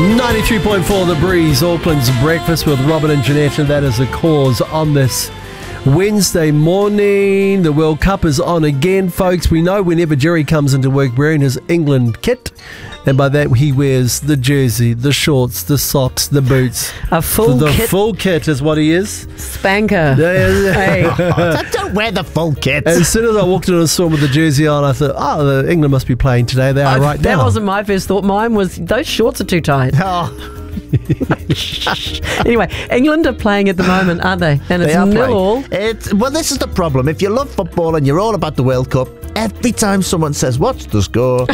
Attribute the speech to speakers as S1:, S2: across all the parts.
S1: 93.4 The Breeze, Auckland's breakfast with Robin and Jeanette, and that is the cause on this Wednesday morning. The World Cup is on again, folks. We know whenever Jerry comes into work wearing his England kit, and by that he wears the jersey, the shorts, the socks, the boots.
S2: A full
S1: the
S2: kit.
S1: Full kit is what he is.
S2: Spanker.
S1: Hey.
S3: Don't wear the full kit.
S1: As soon as I walked in and saw him with the jersey on, I thought, the England must be playing today. They are right now.
S2: That wasn't my first thought. Mine was, those shorts are too tight. Anyway, England are playing at the moment, aren't they? And it's 0-0.
S3: Well, this is the problem. If you love football and you're all about the World Cup, every time someone says, "What's the score?"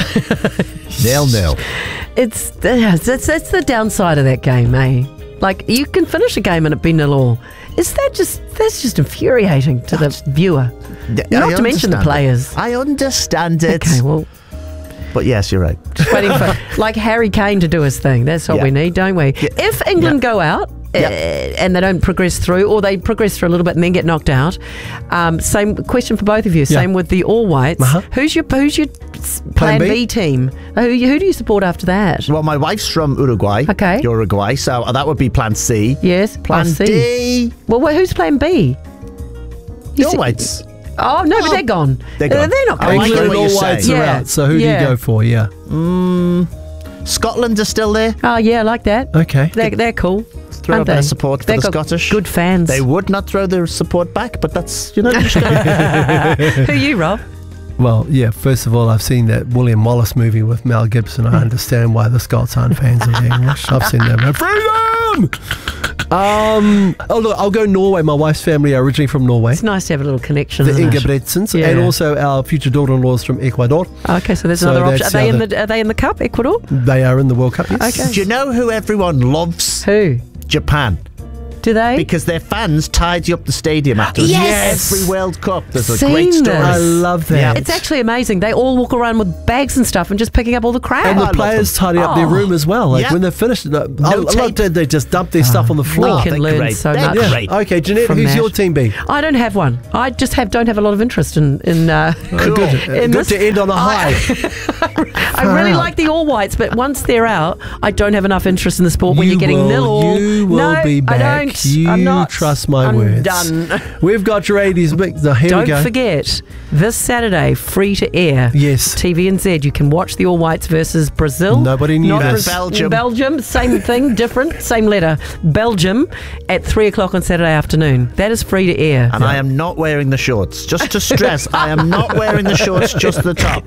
S3: 0-0.
S2: It's the downside of that game, eh? Like, you can finish a game and it be 0-0. That's just infuriating to the viewer. Not to mention the players.
S3: I understand it.
S2: Okay, well,
S3: but yes, you're right.
S2: just waiting for like Harry Kane to do his thing. That's what we need, don't we?
S3: Yeah.
S2: If England go out and they don't progress through, or they progress through a little bit and then get knocked out, same question for both of you. Same with the All Whites. Who's your Plan B team? Who do you support after that?
S3: Well, my wife's from Uruguay.
S2: Okay.
S3: Uruguay, so that would be Plan C.
S2: Yes, Plan C.
S3: D.
S2: Well, who's Plan B?
S3: The All Whites.
S2: Oh, no, but they're gone.
S3: They're gone.
S2: They're not
S3: I
S2: going.
S3: like
S1: England
S3: what
S1: and
S3: you're
S1: All Whites
S3: saying.
S1: are out. So who do you go for? Yeah.
S3: Scotland is still there.
S2: Oh, yeah, I like that.
S1: Okay.
S2: They're cool.
S3: Throw a
S2: aren't
S3: bit
S2: they?
S3: of support for
S2: They've
S3: the
S2: got
S3: Scottish.
S2: good fans.
S3: They would not throw their support back, but that's, you just gotta...
S2: Who are you, Rob?
S1: Well, yeah, first of all, I've seen that William Wallace movie with Mel Gibson. I understand why the Scots aren't fans of the English. I've seen that. Freedom! Look, I'll go Norway. My wife's family are originally from Norway.
S2: It's nice to have a little connection.
S1: The
S2: isn't it?
S1: Ingebrigtsens,
S2: Yeah.
S1: and also our future daughter-in-laws from Ecuador.
S2: Okay, so there's another option. Are they in the Cup, Ecuador?
S1: They are in the World Cup, yes.
S2: Okay.
S3: Do you know who everyone loves?
S2: Who?
S3: Japan.
S2: Do they?
S3: Because their fans tidy up the stadium afterwards.
S2: Yes!
S3: Every World Cup, there's a
S2: Seen
S3: great story.
S2: this.
S1: I love that.
S3: Yeah.
S2: It's actually amazing. They all walk around with bags and stuff and just picking up all the crap.
S1: And
S3: I
S1: the
S3: love
S1: players
S3: them.
S1: tidy up their room as well. Like
S3: Yeah.
S1: when they're finished, I love
S3: tape.
S1: that they just dump their stuff on the floor.
S2: We can
S3: they're
S2: learn
S3: great.
S2: so
S3: They're
S2: much.
S3: great.
S1: Okay, Jeanette,
S2: From
S1: who's
S2: that.
S1: your team B?
S2: I don't have one. I just don't have a lot of interest in
S1: Good,
S2: in
S1: good
S2: this.
S1: to end on a high.
S2: I really like the All Whites, but once they're out, I don't have enough interest in the sport when
S1: You
S2: you're getting
S1: will-
S2: 0-0.
S1: you will
S2: No,
S1: be back.
S2: I don't.
S1: You
S2: I'm not.
S1: trust my
S2: I'm
S1: words.
S2: done.
S1: We've got your 80s mix. Here we
S2: Don't
S1: go.
S2: forget, this Saturday, free to air.
S1: Yes.
S2: TVNZ. You can watch the All Whites versus Brazil.
S1: Nobody knew
S2: Not
S1: this.
S3: Belgium.
S2: Belgium, same thing, different, same letter. Belgium at 3 o'clock on Saturday afternoon. That is free to air.
S3: And I am not wearing the shorts. Just to stress, I am not wearing the shorts, just the top.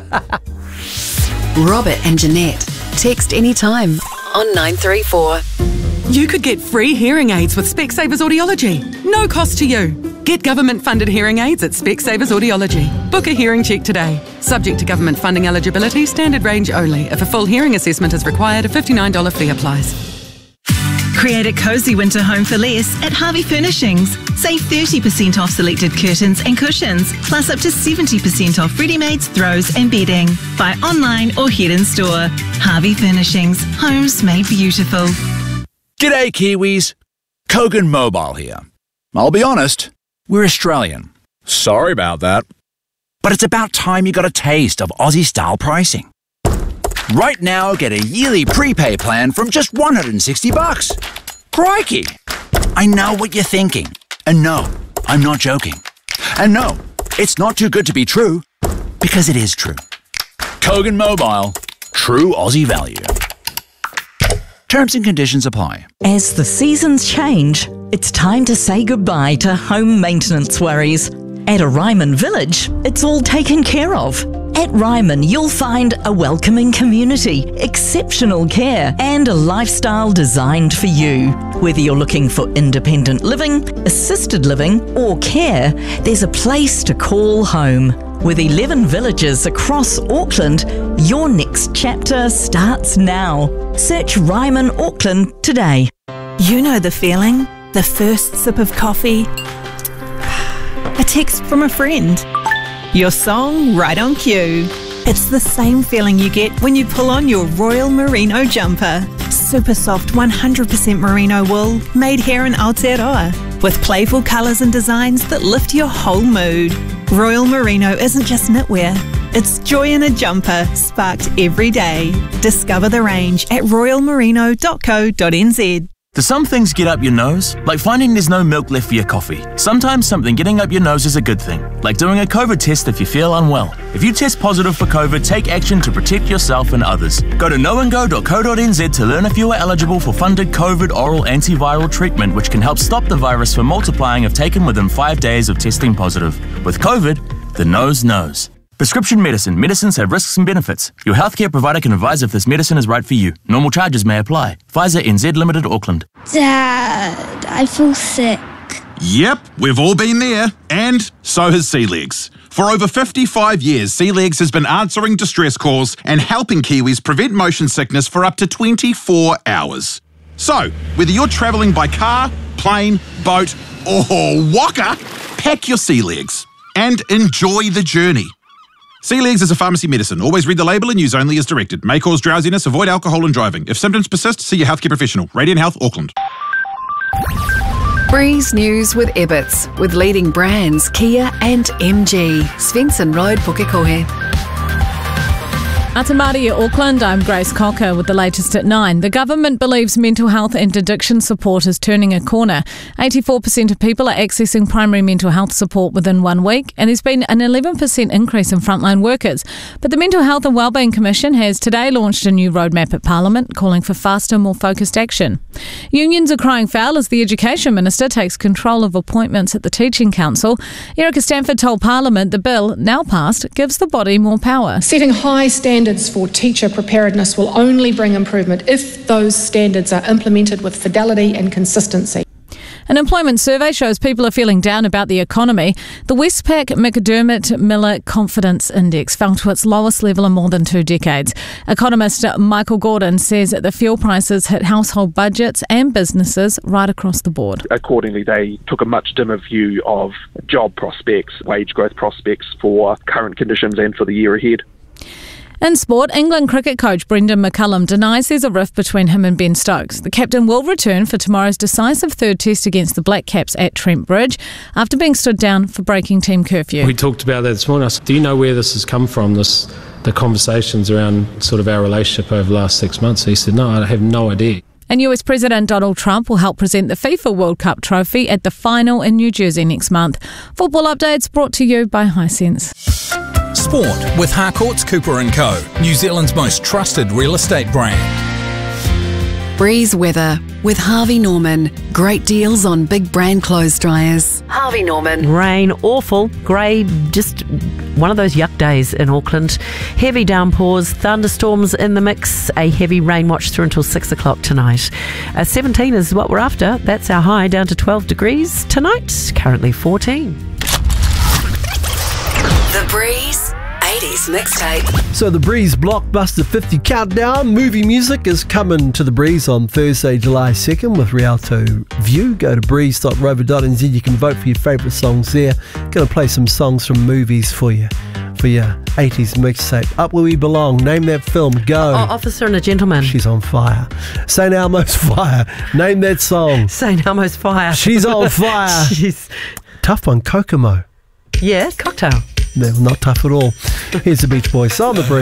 S4: Robert and Jeanette. Text anytime on 934.
S5: You could get free hearing aids with Specsavers Audiology. No cost to you. Get government-funded hearing aids at Specsavers Audiology. Book a hearing check today. Subject to government funding eligibility, standard range only. If a full hearing assessment is required, a $59 fee applies.
S6: Create a cosy winter home for less at Harvey Furnishings. Save 30% off selected curtains and cushions, plus up to 70% off ready-mades, throws and bedding. Buy online or head in store. Harvey Furnishings. Homes made beautiful.
S7: G'day Kiwis, Kogan Mobile here. I'll be honest, we're Australian. Sorry about that. But it's about time you got a taste of Aussie-style pricing. Right now, get a yearly prepay plan from just $160. Crikey! I know what you're thinking. And no, I'm not joking. And no, it's not too good to be true, because it is true. Kogan Mobile, true Aussie value. Terms and conditions apply.
S8: As the seasons change, it's time to say goodbye to home maintenance worries. At a Ryman Village, it's all taken care of. At Ryman, you'll find a welcoming community, exceptional care, and a lifestyle designed for you. Whether you're looking for independent living, assisted living, or care, there's a place to call home. With 11 villages across Auckland, your next chapter starts now. Search Ryman Auckland today.
S6: You know the feeling. The first sip of coffee. A text from a friend. Your song right on cue. It's the same feeling you get when you pull on your Royal Merino jumper. Super soft 100% merino wool made here in Aotearoa, with playful colours and designs that lift your whole mood. Royal Merino isn't just knitwear, It's joy in a jumper, sparked every day. Discover the range at royalmerino.co.nz.
S9: Do some things get up your nose? Like finding there's no milk left for your coffee. Sometimes something getting up your nose is a good thing, like doing a COVID test if you feel unwell. If you test positive for COVID, take action to protect yourself and others. Go to knowandgo.co.nz to learn if you are eligible for funded COVID oral antiviral treatment, which can help stop the virus from multiplying if taken within 5 days of testing positive. With COVID, the nose knows. Prescription medicine. Medicines have risks and benefits. Your healthcare provider can advise if this medicine is right for you. Normal charges may apply. Pfizer NZ Limited, Auckland.
S10: Dad, I feel sick.
S11: Yep, we've all been there. And so has Sea Legs. For over 55 years, Sea Legs has been answering distress calls and helping Kiwis prevent motion sickness for up to 24 hours. So, whether you're travelling by car, plane, boat, or waka, pack your Sea Legs and enjoy the journey. Sea Legs is a pharmacy medicine. Always read the label and use only as directed. May cause drowsiness. Avoid alcohol and driving. If symptoms persist, see your healthcare professional. Radiant Health, Auckland.
S4: Breeze News with Ebbets, with leading brands Kia and MG. Svensson Road, Pukekohe.
S12: Atamari, Auckland, I'm Grace Cocker with the latest at 9. The government believes mental health and addiction support is turning a corner. 84% of people are accessing primary mental health support within 1 week, and there's been an 11% increase in frontline workers. But the Mental Health and Wellbeing Commission has today launched a new roadmap at Parliament, calling for faster, more focused action. Unions are crying foul as the Education Minister takes control of appointments at the Teaching Council. Erica Stanford told Parliament the bill, now passed, gives the body more power.
S13: Setting high standards for teacher preparedness will only bring improvement if those standards are implemented with fidelity and consistency.
S12: An employment survey shows people are feeling down about the economy. The Westpac McDermott Miller Confidence Index fell to its lowest level in more than 2 decades. Economist Michael Gordon says that the fuel prices hit household budgets and businesses right across the board.
S14: Accordingly, they took a much dimmer view of job prospects, wage growth prospects for current conditions and for the year ahead.
S12: In sport, England cricket coach Brendan McCullum denies there's a rift between him and Ben Stokes. The captain will return for tomorrow's decisive third test against the Black Caps at Trent Bridge after being stood down for breaking team curfew.
S15: We talked about that this morning. I said, do you know where this has come from, the conversations around sort of our relationship over the last 6 months? He said, no, I have no idea.
S12: And US President Donald Trump will help present the FIFA World Cup trophy at the final in New Jersey next month. Football updates brought to you by Hisense.
S16: Sport with Harcourts Cooper & Co, New Zealand's most trusted real estate brand.
S4: Breeze weather with Harvey Norman. Great deals on big brand clothes dryers. Harvey Norman.
S2: Rain, awful, grey, just one of those yuck days in Auckland. Heavy downpours, thunderstorms in the mix. A heavy rain watch through until 6 o'clock tonight. 17 is what we're after. That's our high, down to 12 degrees tonight. Currently 14.
S4: The Breeze 80s mixtape.
S1: So the Breeze Blockbuster 50 Countdown movie music is coming to the Breeze on Thursday, July 2nd with Rialto View. Go to breeze.rover.nz. You can vote for your favourite songs there. Going to play some songs from movies for you. For your 80s mixtape. Up Where We Belong. Name that film. Go.
S2: Oh, Officer and a Gentleman.
S1: She's on fire. St. Elmo's Fire. Name that song.
S2: St. Elmo's Fire.
S1: She's on fire.
S2: Jeez.
S1: Tough one. Kokomo.
S2: Yeah, Cocktail.
S1: No, not tough at all. Here's the Beach Boys on the Breeze.